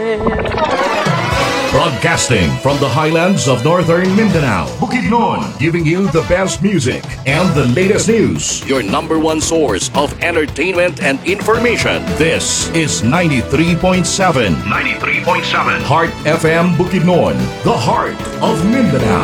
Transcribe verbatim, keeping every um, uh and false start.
Broadcasting from the highlands of northern Mindanao, Bukidnon, giving you the best music and the latest news. Your number one source of entertainment and information. This is ninety-three point seven. ninety-three point seven. Heart F M Bukidnon, the heart of Mindanao.